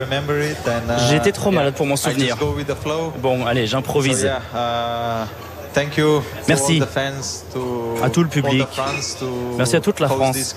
J'étais trop malade pour m'en souvenir. Bon, allez, j'improvise. Merci à tout le public, merci à toute la France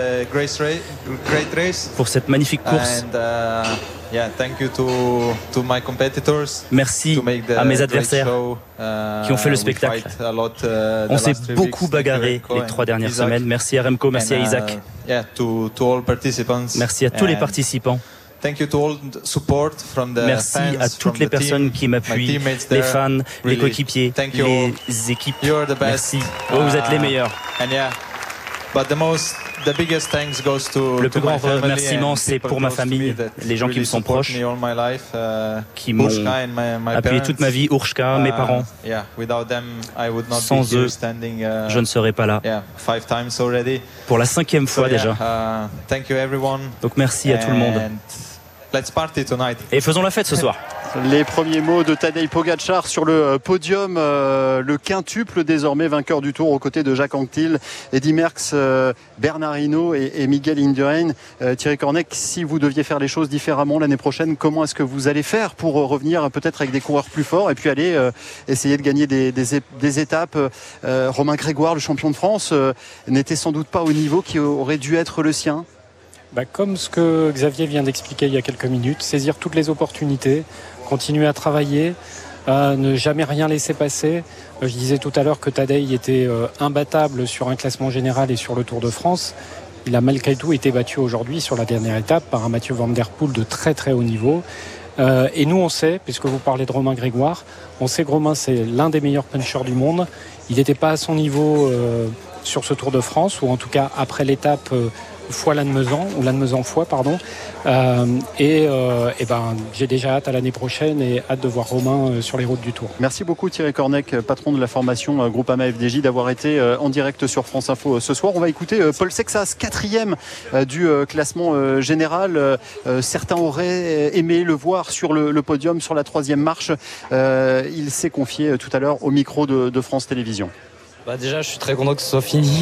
pour cette magnifique course. Merci à mes adversaires qui ont fait le spectacle. On s'est beaucoup bagarré les 3 dernières semaines. Merci à Remco, merci à Isaac. Merci à tous les participants. Merci à toutes les personnes qui m'appuient, les fans, les coéquipiers, les équipes. Merci. Vous êtes les meilleurs. Le plus grand remerciement, c'est pour ma famille, les gens qui me sont proches, qui m'ont appuyé toute ma vie, Urshka, mes parents. Sans eux, je ne serais pas là. Pour la 5e fois déjà. Donc merci à tout le monde. Et faisons la fête ce soir. Les premiers mots de Tadej Pogačar sur le podium, le quintuple désormais vainqueur du Tour aux côtés de Jacques Anquetil, Eddy Merckx, Bernard Hinault et Miguel Indurain. Thierry Cornec, si vous deviez faire les choses différemment l'année prochaine, comment est-ce que vous allez faire pour revenir peut-être avec des coureurs plus forts et puis aller essayer de gagner des étapes? Romain Grégoire, le champion de France, n'était sans doute pas au niveau qui aurait dû être le sien. Comme ce que Xavier vient d'expliquer il y a quelques minutes, saisir toutes les opportunités, continuer à travailler, ne jamais rien laisser passer. Je disais tout à l'heure que Tadej était imbattable sur un classement général et sur le Tour de France. Il a malgré tout été battu aujourd'hui sur la dernière étape par un Mathieu Van Der Poel de très très haut niveau. Et nous on sait, puisque vous parlez de Romain Grégoire, on sait que Romain c'est l'un des meilleurs punchers du monde. Il n'était pas à son niveau sur ce Tour de France, ou en tout cas après l'étape fois Lannemezan, ou Lannemezan-Foix, pardon. J'ai déjà hâte à l'année prochaine et hâte de voir Romain sur les routes du Tour. Merci beaucoup Thierry Cornec, patron de la formation Groupama FDJ, d'avoir été en direct sur France Info ce soir. On va écouter Paul Sexas, 4e du classement général. Certains auraient aimé le voir sur le podium, sur la 3e marche. Il s'est confié tout à l'heure au micro de France Télévisions. Déjà, je suis très content que ce soit fini.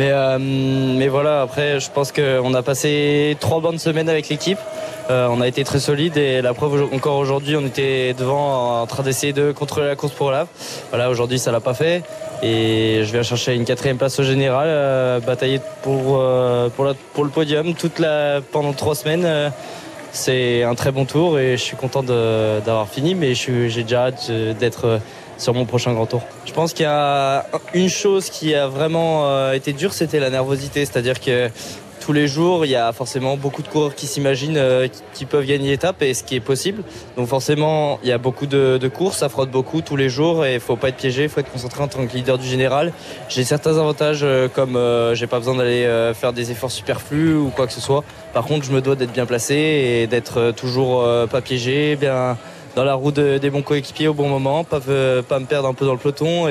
Mais voilà, après, je pense qu'on a passé 3 bonnes semaines avec l'équipe. On a été très solide et la preuve, encore aujourd'hui, on était devant en train d'essayer de contrôler la course pour l'AV. Voilà, aujourd'hui, ça l'a pas fait. Et je viens chercher une 4e place au général, batailler pour le podium pendant 3 semaines. C'est un très bon tour et je suis content d'avoir fini, mais j'ai déjà hâte d'être sur mon prochain grand tour. Je pense qu'il y a une chose qui a vraiment été dure, c'était la nervosité. C'est-à-dire que tous les jours, il y a forcément beaucoup de coureurs qui s'imaginent qu'ils peuvent gagner l'étape, et ce qui est possible. Donc forcément, il y a beaucoup de courses, ça frotte beaucoup tous les jours et il ne faut pas être piégé, il faut être concentré en tant que leader du général. J'ai certains avantages comme j'ai pas besoin d'aller faire des efforts superflus ou quoi que ce soit. Par contre, je me dois d'être bien placé et d'être toujours pas piégé, bien dans la roue des bons coéquipiers au bon moment, pas me perdre un peu dans le peloton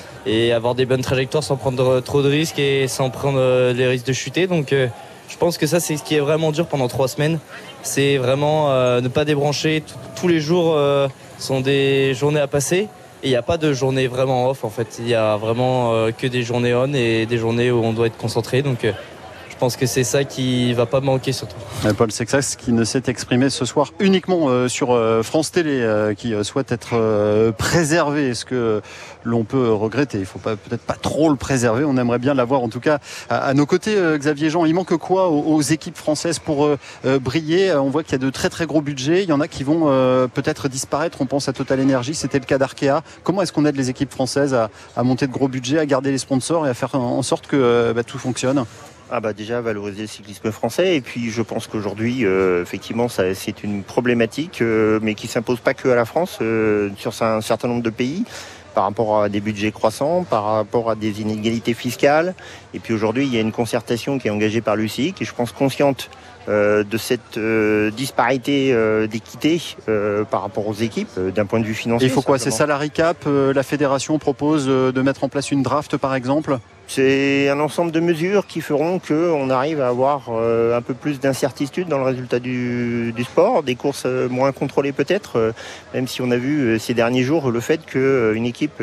et avoir des bonnes trajectoires sans prendre trop de risques et sans prendre les risques de chuter. Donc je pense que ça, c'est ce qui est vraiment dur pendant 3 semaines. C'est vraiment ne pas débrancher. Tous les jours sont des journées à passer. Et il n'y a pas de journée vraiment off en fait. Il y a vraiment que des journées on et des journées où on doit être concentré. Donc je pense que c'est ça qui va pas manquer surtout. Paul Sexas qui ne s'est exprimé ce soir uniquement sur France Télé, qui souhaite être préservé. Ce que l'on peut regretter, il faut peut-être pas trop le préserver. On aimerait bien l'avoir en tout cas à nos côtés. Xavier Jean, il manque quoi aux équipes françaises pour briller? On voit qu'il y a de très très gros budgets. Il y en a qui vont peut-être disparaître. On pense à Total Energy, c'était le cas d'Arkea. Comment est-ce qu'on aide les équipes françaises à monter de gros budgets, à garder les sponsors et à faire en sorte que tout fonctionne? Déjà valoriser le cyclisme français, et puis je pense qu'aujourd'hui effectivement c'est une problématique mais qui s'impose pas que à la France, sur un certain nombre de pays, par rapport à des budgets croissants, par rapport à des inégalités fiscales. Et puis aujourd'hui il y a une concertation qui est engagée par l'UCI, qui est je pense consciente de cette disparité d'équité par rapport aux équipes d'un point de vue financier. Il faut quoi? C'est salary cap, la fédération propose de mettre en place une draft par exemple? C'est un ensemble de mesures qui feront qu'on arrive à avoir un peu plus d'incertitude dans le résultat du sport, des courses moins contrôlées peut-être, même si on a vu ces derniers jours le fait qu'une équipe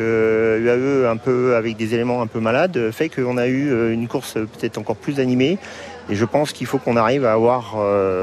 UAE un peu avec des éléments un peu malades fait qu'on a eu une course peut-être encore plus animée. Et je pense qu'il faut qu'on arrive à avoir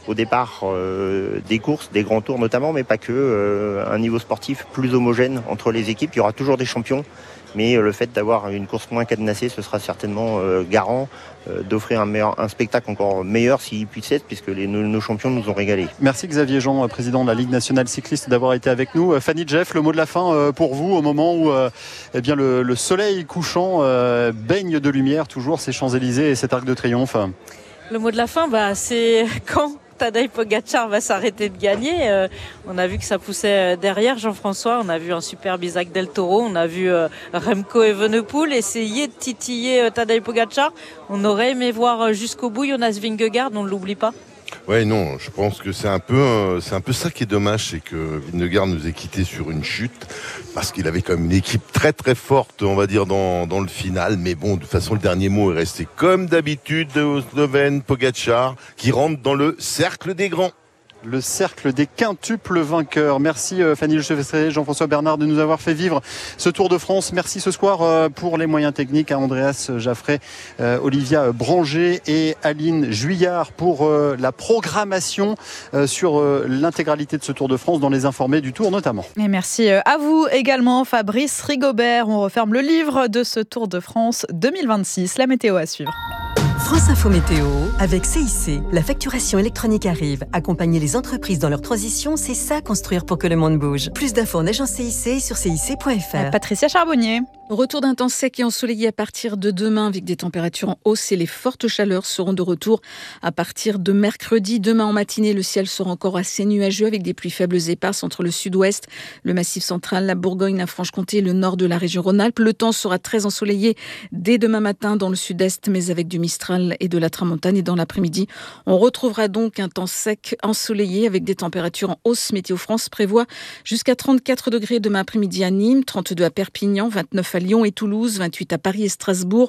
au départ des courses, des grands tours notamment, mais pas que, un niveau sportif plus homogène entre les équipes. Il y aura toujours des champions, mais le fait d'avoir une course moins cadenassée, ce sera certainement garant d'offrir un spectacle encore meilleur s'il puisse être, puisque nos champions nous ont régalés. Merci Xavier Jean, président de la Ligue nationale cycliste, d'avoir été avec nous. Fanny, Jeff, le mot de la fin pour vous au moment où eh bien le soleil couchant baigne de lumière toujours ces Champs-Élysées et cet Arc de Triomphe. Le mot de la fin, c'est quand Tadej Pogačar va s'arrêter de gagner. On a vu que ça poussait derrière Jean-François. On a vu un superbe Isaac Del Toro. On a vu Remco Evenepoel essayer de titiller Tadej Pogačar. On aurait aimé voir jusqu'au bout Jonas Vingegaard, on ne l'oublie pas. Ouais, non, je pense que c'est un peu ça qui est dommage, c'est que Vingegaard nous ait quittés sur une chute, parce qu'il avait quand même une équipe très très forte, on va dire, dans le final. Mais bon, de toute façon, le dernier mot est resté comme d'habitude au Slovène Pogačar, qui rentre dans le cercle des grands. Le cercle des quintuples vainqueurs. Merci Fanny Lechevestre, Jean-François Bernard de nous avoir fait vivre ce Tour de France. Merci ce soir pour les moyens techniques à Andreas Jaffray, Olivia Branger et Aline Juillard pour la programmation sur l'intégralité de ce Tour de France, dans les informés du Tour notamment. Et merci à vous également Fabrice Rigobert. On referme le livre de ce Tour de France 2026. La météo à suivre. France Info Météo, avec CIC. La facturation électronique arrive. Accompagner les entreprises dans leur transition, c'est ça construire pour que le monde bouge. Plus d'infos en agence CIC et sur cic.fr. Patricia Charbonnier. Retour d'un temps sec et ensoleillé à partir de demain, avec des températures en hausse, et les fortes chaleurs seront de retour à partir de mercredi. Demain en matinée, le ciel sera encore assez nuageux avec des pluies faibles éparses entre le sud-ouest, le Massif central, la Bourgogne, la Franche-Comté et le nord de la région Rhône-Alpes. Le temps sera très ensoleillé dès demain matin dans le sud-est, mais avec du Mistral et de la Tramontane. Et dans l'après-midi, on retrouvera donc un temps sec, ensoleillé avec des températures en hausse. Météo France prévoit jusqu'à 34 degrés demain après-midi à Nîmes, 32 à Perpignan, 29 à Lyon et Toulouse, 28 à Paris et Strasbourg,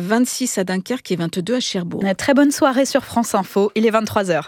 26 à Dunkerque et 22 à Cherbourg. Très bonne soirée sur France Info, il est 23h.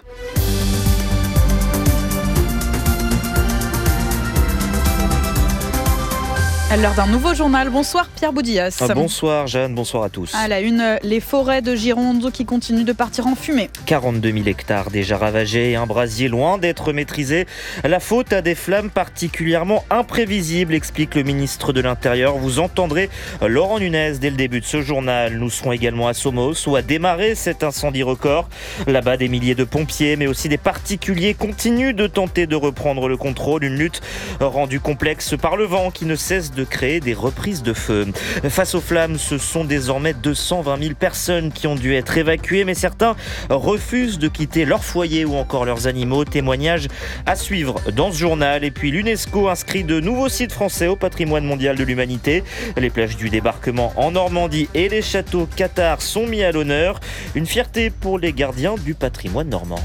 À l'heure d'un nouveau journal. Bonsoir Pierre Boudillas. Bonsoir Jeanne, bonsoir à tous. À la une, les forêts de Gironde qui continuent de partir en fumée. 42 000 hectares déjà ravagés et un brasier loin d'être maîtrisé. La faute à des flammes particulièrement imprévisibles, explique le ministre de l'Intérieur. Vous entendrez Laurent Nunez dès le début de ce journal. Nous serons également à Somos où a démarré cet incendie record. Là-bas, des milliers de pompiers mais aussi des particuliers continuent de tenter de reprendre le contrôle. Une lutte rendue complexe par le vent qui ne cesse de créer des reprises de feu. Face aux flammes, ce sont désormais 220 000 personnes qui ont dû être évacuées, mais certains refusent de quitter leur foyer ou encore leurs animaux. Témoignage à suivre dans ce journal. Et puis l'UNESCO inscrit de nouveaux sites français au patrimoine mondial de l'humanité. Les plages du débarquement en Normandie et les châteaux cathares sont mis à l'honneur. Une fierté pour les gardiens du patrimoine normand.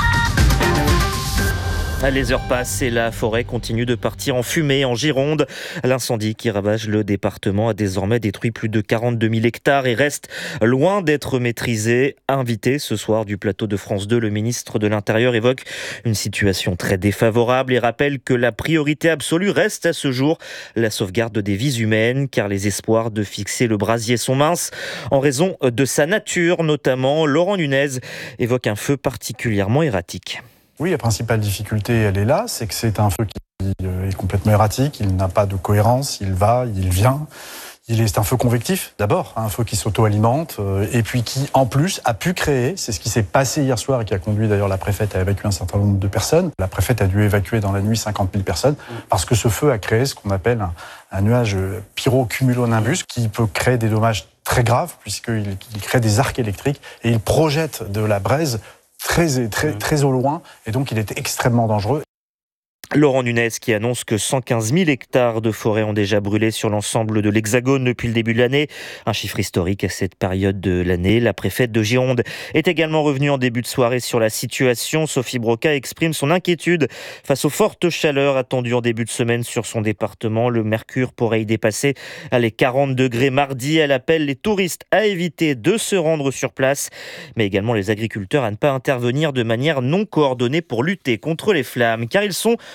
Les heures passent et la forêt continue de partir en fumée en Gironde. L'incendie qui ravage le département a désormais détruit plus de 42 000 hectares et reste loin d'être maîtrisé. Invité ce soir du plateau de France 2, le ministre de l'Intérieur évoque une situation très défavorable et rappelle que la priorité absolue reste à ce jour la sauvegarde des vies humaines, car les espoirs de fixer le brasier sont minces en raison de sa nature. Notamment, Laurent Nunez évoque un feu particulièrement erratique. Oui, la principale difficulté, elle est là, c'est que c'est un feu qui est complètement erratique, il n'a pas de cohérence, il va, il vient. C'est un feu convectif, d'abord, un feu qui s'auto-alimente, et puis qui, en plus, a pu créer, c'est ce qui s'est passé hier soir et qui a conduit d'ailleurs la préfète à évacuer un certain nombre de personnes. La préfète a dû évacuer dans la nuit 50 000 personnes, parce que ce feu a créé ce qu'on appelle un nuage pyrocumulonimbus, qui peut créer des dommages très graves, puisqu'il crée des arcs électriques, et il projette de la braise très au loin, et donc il est extrêmement dangereux. Laurent Nunez qui annonce que 115 000 hectares de forêt ont déjà brûlé sur l'ensemble de l'Hexagone depuis le début de l'année. Un chiffre historique à cette période de l'année. La préfète de Gironde est également revenue en début de soirée sur la situation. Sophie Broca exprime son inquiétude face aux fortes chaleurs attendues en début de semaine sur son département. Le mercure pourrait y dépasser les 40 degrés mardi. Elle appelle les touristes à éviter de se rendre sur place, mais également les agriculteurs à ne pas intervenir de manière non coordonnée pour lutter contre les flammes, car ils sont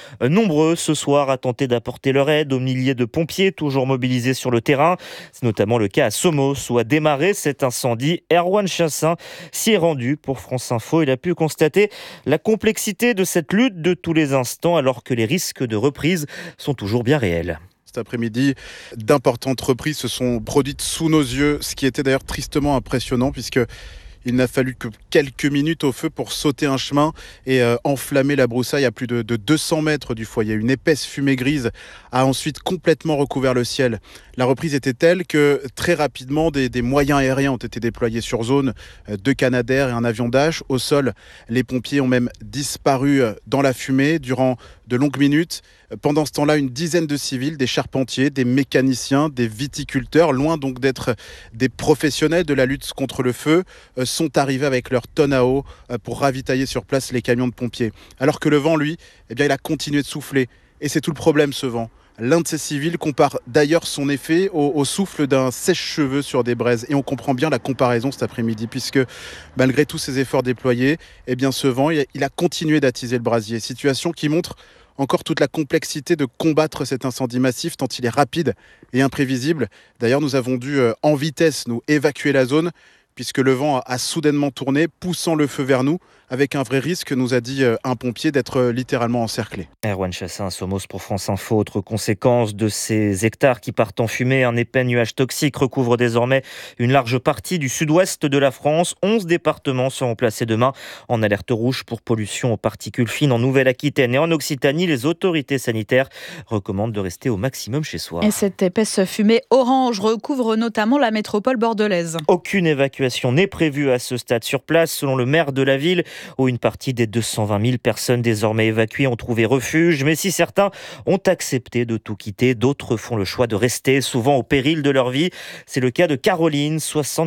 nombreux ce soir à tenter d'apporter leur aide aux milliers de pompiers toujours mobilisés sur le terrain. C'est notamment le cas à Somos où a démarré cet incendie. Erwan Chassin s'y est rendu pour France Info. Il a pu constater la complexité de cette lutte de tous les instants alors que les risques de reprise sont toujours bien réels. Cet après-midi, d'importantes reprises se sont produites sous nos yeux, ce qui était d'ailleurs tristement impressionnant puisque il n'a fallu que quelques minutes au feu pour sauter un chemin et enflammer la broussaille à plus de 200 mètres du foyer. Une épaisse fumée grise a ensuite complètement recouvert le ciel. La reprise était telle que très rapidement des moyens aériens ont été déployés sur zone, 2 Canadair et un avion Dash. Au sol, les pompiers ont même disparu dans la fumée durant de longues minutes. Pendant ce temps-là, une dizaine de civils, des charpentiers, des mécaniciens, des viticulteurs, loin donc d'être des professionnels de la lutte contre le feu, sont arrivés avec leurs tonnes à eau pour ravitailler sur place les camions de pompiers. Alors que le vent, lui, il a continué de souffler. Et c'est tout le problème, ce vent. L'un de ces civils compare d'ailleurs son effet au souffle d'un sèche-cheveux sur des braises. Et on comprend bien la comparaison cet après-midi, puisque malgré tous ces efforts déployés, ce vent, il a continué d'attiser le brasier. Situation qui montre encore toute la complexité de combattre cet incendie massif, tant il est rapide et imprévisible. D'ailleurs, nous avons dû en vitesse nous évacuer la zone, puisque le vent a soudainement tourné, poussant le feu vers nous, avec un vrai risque, nous a dit un pompier, d'être littéralement encerclé. Erwan Chassin à Somos pour France Info. Autre conséquence de ces hectares qui partent en fumée, un épais nuage toxique recouvre désormais une large partie du sud-ouest de la France. 11 départements seront placés demain en alerte rouge pour pollution aux particules fines en Nouvelle-Aquitaine et en Occitanie. Les autorités sanitaires recommandent de rester au maximum chez soi. Et cette épaisse fumée orange recouvre notamment la métropole bordelaise. Aucune évacuation n'est prévue à ce stade sur place, selon le maire de la ville, où une partie des 220 000 personnes désormais évacuées ont trouvé refuge. Mais si certains ont accepté de tout quitter, d'autres font le choix de rester, souvent au péril de leur vie. C'est le cas de Caroline,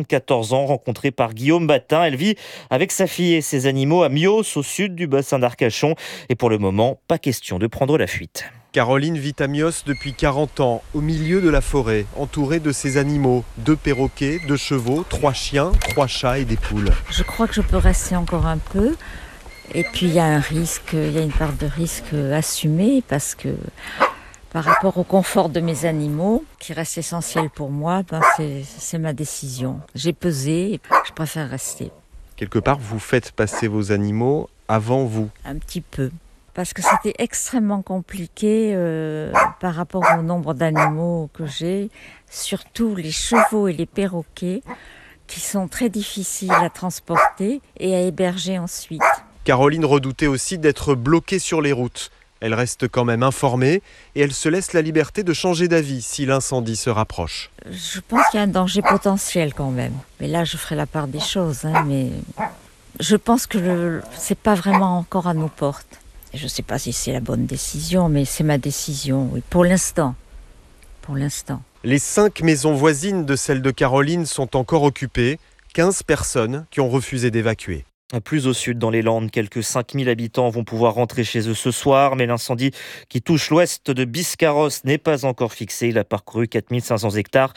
74 ans, rencontrée par Guillaume Batin. Elle vit avec sa fille et ses animaux à Mios, au sud du bassin d'Arcachon. Et pour le moment, pas question de prendre la fuite. Caroline vit à Mios depuis 40 ans, au milieu de la forêt, entourée de ses animaux. 2 perroquets, 2 chevaux, 3 chiens, 3 chats et des poules. Je crois que je peux rester encore un peu. Et puis il y a un risque, il y a une part de risque assumée parce que par rapport au confort de mes animaux, qui reste essentiel pour moi, c'est ma décision. J'ai pesé et je préfère rester. Quelque part, vous faites passer vos animaux avant vous. Un petit peu. Parce que c'était extrêmement compliqué par rapport au nombre d'animaux que j'ai, surtout les chevaux et les perroquets, qui sont très difficiles à transporter et à héberger ensuite. Caroline redoutait aussi d'être bloquée sur les routes. Elle reste quand même informée et elle se laisse la liberté de changer d'avis si l'incendie se rapproche. Je pense qu'il y a un danger potentiel quand même. Mais là, je ferai la part des choses. Mais je pense que c'est pas vraiment encore à nos portes. Je ne sais pas si c'est la bonne décision, mais c'est ma décision, oui, pour l'instant. Pour l'instant. Les 5 maisons voisines de celle de Caroline sont encore occupées. 15 personnes qui ont refusé d'évacuer. Plus au sud, dans les Landes, quelques 5000 habitants vont pouvoir rentrer chez eux ce soir, mais l'incendie qui touche l'ouest de Biscarrosse n'est pas encore fixé. Il a parcouru 4500 hectares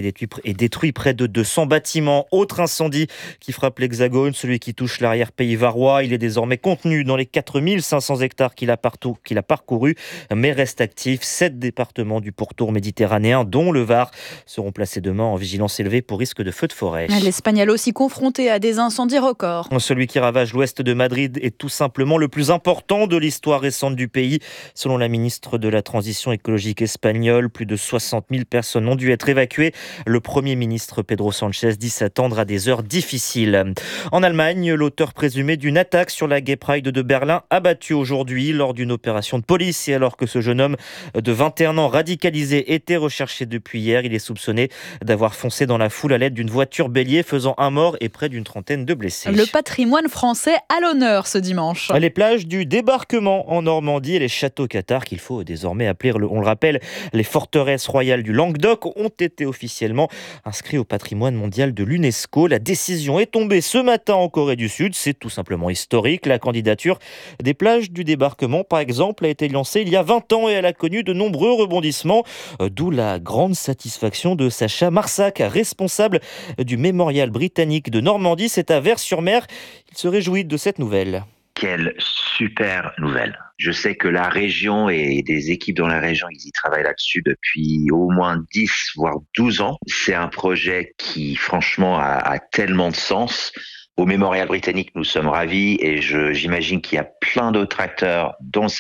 et détruit près de 200 bâtiments. Autre incendie qui frappe l'Hexagone, celui qui touche l'arrière-pays varois. Il est désormais contenu dans les 4500 hectares qu'il a parcouru, mais reste actif. 7 départements du pourtour méditerranéen, dont le Var, seront placés demain en vigilance élevée pour risque de feu de forêt. L'Espagne, elle aussi confrontée à des incendies records. Celui qui ravage l'ouest de Madrid est tout simplement le plus important de l'histoire récente du pays. Selon la ministre de la Transition écologique espagnole, plus de 60 000 personnes ont dû être évacuées. Le Premier ministre Pedro Sánchez dit s'attendre à des heures difficiles. En Allemagne, l'auteur présumé d'une attaque sur la Gay Pride de Berlin abattu aujourd'hui lors d'une opération de police. Et alors que ce jeune homme de 21 ans radicalisé était recherché depuis hier, il est soupçonné d'avoir foncé dans la foule à l'aide d'une voiture bélier, faisant un mort et près d'une trentaine de blessés. Le patrimoine français à l'honneur ce dimanche. Les plages du débarquement en Normandie et les châteaux cathares qu'il faut désormais appeler, on le rappelle, les forteresses royales du Languedoc ont été officiellement inscrits au patrimoine mondial de l'UNESCO. La décision est tombée ce matin en Corée du Sud. C'est tout simplement historique. La candidature des plages du débarquement, par exemple, a été lancée il y a 20 ans et elle a connu de nombreux rebondissements, d'où la grande satisfaction de Sacha Marsac, responsable du mémorial britannique de Normandie. C'est à Vers-sur-Mer. Il se réjouit de cette nouvelle. Quelle super nouvelle. Je sais que la région et des équipes dans la région, ils y travaillent là-dessus depuis au moins 10, voire 12 ans. C'est un projet qui, franchement, a tellement de sens. Au Mémorial britannique, nous sommes ravis et j'imagine qu'il y a plein d'autres acteurs dans le